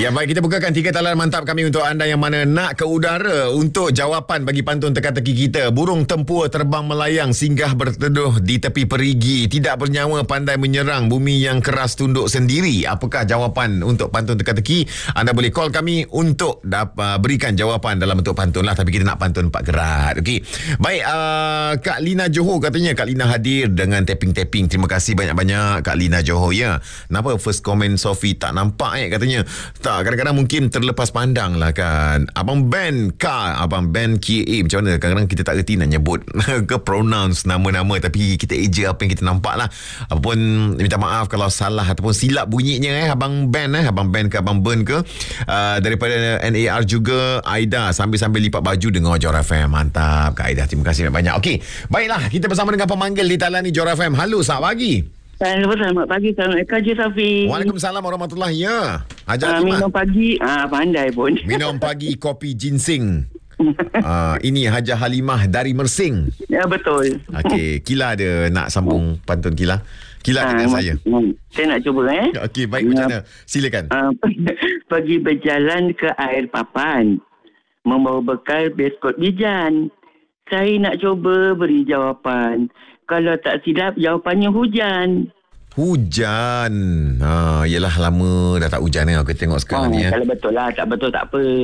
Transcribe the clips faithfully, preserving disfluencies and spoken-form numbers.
Ya, baik, kita bukakan tiga talian mantap kami untuk anda yang mana nak ke udara untuk jawapan bagi pantun teka-teki kita. Burung tempur terbang melayang, singgah berteduh di tepi perigi, tidak bernyawa pandai menyerang, bumi yang keras tunduk sendiri. Apakah jawapan untuk pantun teka-teki? Anda boleh call kami untuk dapat berikan jawapan dalam bentuk pantun lah, tapi kita nak pantun empat gerat. Okey. Baik, uh, Kak Lina Johor katanya Kak Lina hadir dengan tapping-tapping. Terima kasih banyak-banyak Kak Lina Johor ya. Kenapa first comment Sophie tak nampak eh katanya? Tak, kadang-kadang mungkin terlepas pandang lah kan. Abang Ben K, Abang Ben K A, macam mana? Kadang-kadang kita tak reti nak nyebut ke pronounce nama-nama, tapi kita eja apa yang kita nampak lah. Apapun, minta maaf kalau salah ataupun silap bunyinya eh Abang Ben eh Abang Ben ke Abang Ben ke. uh, Daripada N A R juga Aida, sambil-sambil lipat baju dengar Jora F M. Mantap Kak Aida, terima kasih banyak-banyak. Okey, baiklah, kita bersama dengan pemanggil di talian ni Jora F M. Halo, selamat pagi. Halo, selamat pagi. Assalamualaikum Haji Safi. Waalaikumsalam warahmatullahi. Ya, Hajar uh, minum pagi, ah pandai pun. Minum pagi kopi ginseng. uh, Ini Hajar Halimah dari Mersing. Ya, betul. Okey, Kila ada nak sambung pantun Kila? Kila ha, dengan saya. Saya nak cuba eh. Okey, baik, macam mana? Silakan. Uh, pergi berjalan ke air papan, membawa bekal biskut bijan. Saya nak cuba beri jawapan. Kalau tak silap, jawapannya hujan. Hujan. Ha, yelah, lama dah tak hujan ni. Aku tengok sekarang oh, ni. Kalau betul lah, tak betul tak apa.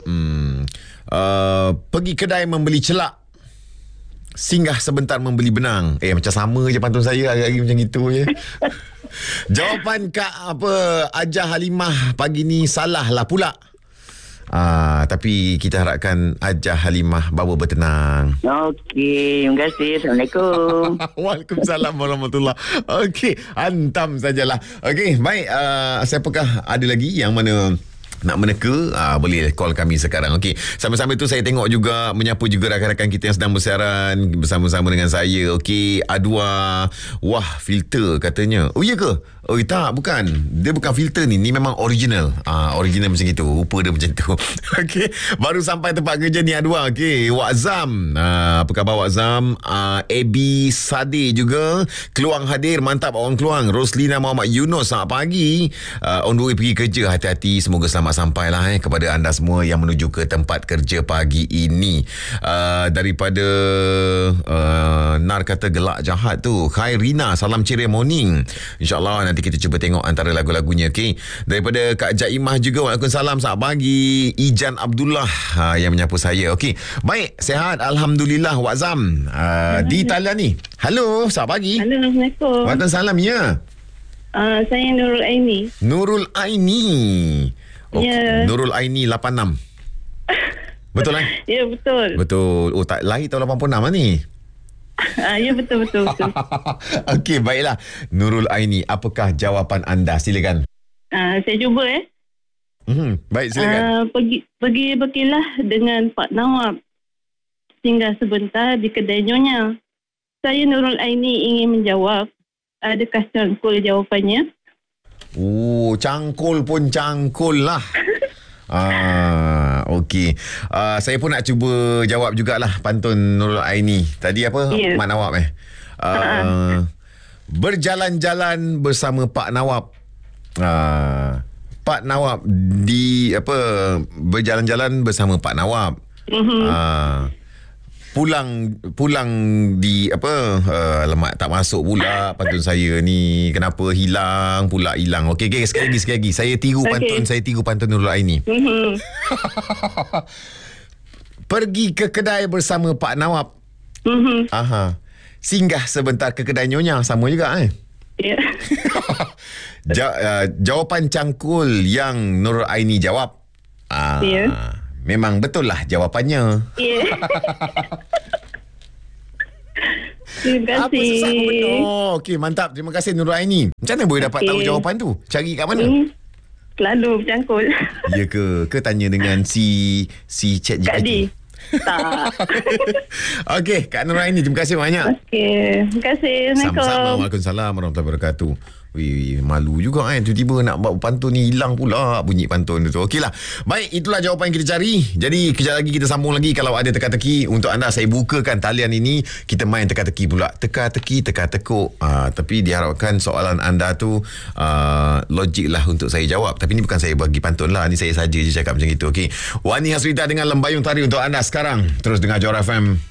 Uh, pergi kedai membeli celak, singgah sebentar membeli benang. Eh, macam sama je pantun saya hari-hari macam gitu je. Jawapan Kak apa Hajar Halimah pagi ni salah lah pula. Ah, tapi kita harapkan Hajar Halimah bawa bertenang. Okey, terima kasih. Assalamualaikum. Waalaikumsalam warahmatullahi. Okey, hantam sajalah. Okey, baik. Uh, siapakah ada lagi yang mana nak meneka, ah, boleh call kami sekarang. Okey, sambil-sambil tu saya tengok juga, menyapa juga rakan-rakan kita yang sedang bersiaran bersama-sama dengan saya. Okey, Adwa, wah, filter katanya. Oh, iya ke? Oh, tak, bukan. Dia bukan filter ni, ni memang original. Ah, original macam itu. Rupa dia macam tu. Okey, baru sampai tempat kerja ni Adwa. Okey, Wak Zam. Ah, apa khabar Wak Zam? Ah, Abi Sade juga. Keluang hadir, mantap orang Keluang. Roslina Muhammad Yunus, selamat pagi. Ah, on the way pergi kerja, hati-hati, semoga selamat sampailah eh kepada anda semua yang menuju ke tempat kerja pagi ini. Uh, daripada uh, Nar kata gelak jahat tu. Khairina, salam ceria morning. InsyaAllah nanti kita cuba tengok antara lagu-lagunya. Okay. Daripada Kak Jaimah juga, waalaikumsalam, selamat pagi. Ijan Abdullah uh, yang menyapu saya. Okay, baik, sehat alhamdulillah. Wak Zam uh, di talian ni. Halo, selamat pagi. Halo, Assalamualaikum. Waalaikumsalam, ya. Uh, saya Nurul Aini. Nurul Aini. Oh, ya. Nurul Aini lapan enam. Betul kan? Ya, betul. Betul. Oh, tak, lahir tahun lapan puluh enam lah ni. Uh, ya, betul, betul, betul. Okey, baiklah. Nurul Aini, apakah jawapan anda? Silakan. Uh, saya cuba eh. Mm-hmm. Baik, silakan. Uh, pergi pergi berkilah dengan Pak Nawab, singgah sebentar di kedai nyonya. Saya Nurul Aini ingin menjawab. Adakah cangkul jawapannya? Oh, cangkul pun cangkul lah. Ah, okey. Uh, saya pun nak cuba jawab jugalah pantun Nurul Aini. Tadi apa? Yeah. Mak Nawab eh. Uh, uh-huh. Berjalan-jalan bersama Pak Nawab. Uh, Pak Nawab di apa? Berjalan-jalan bersama Pak Nawab. Uh-huh. Uh, pulang pulang di apa uh, lemak tak masuk pula pantun saya ni, kenapa hilang pula hilang. Okey, okey, sekali lagi sekali lagi saya tiru okay. pantun saya tiru pantun Nurul Aini. Mm-hmm. Pergi ke kedai bersama Pak Nawab. Mm-hmm. Aha. Singgah sebentar ke kedai nyonya, sama juga eh. Ya. Yeah. ja, uh, jawapan cangkul yang Nurul Aini jawab. Ah. Yeah. Memang betul lah jawapannya. Ya. Yeah. Terima kasih. Apa susah pun betul. Okey, mantap. Terima kasih Nurul Aini. Macam mana boleh dapat okay. tahu jawapan tu? Cari kat mana? Hmm. Selalu bercangkul. Ya ke? Ke tanya dengan si si Chat G P T? Kak Di. Tak. Okey, Kak Nurul Aini, terima kasih banyak. Okey, terima kasih. Assalamualaikum. Sama-sama. Waalaikumsalam warahmatullahi wabarakatuh. Wih, malu juga kan. Tiba-tiba nak buat pantun ni hilang pula bunyi pantun tu. Okeylah. Baik, itulah jawapan yang kita cari. Jadi kejap lagi kita sambung lagi. Kalau ada teka-teki untuk anda, saya bukakan talian ini. Kita main teka-teki pula. Teka-teki, teka-tekuk. Uh, tapi diharapkan soalan anda tu uh, logik lah untuk saya jawab. Tapi ni bukan saya bagi pantun lah. Ni saya saja je cakap macam itu. Okey. Wani Hasrita dengan Lembayung Tari untuk anda sekarang. Terus dengar Johor F M.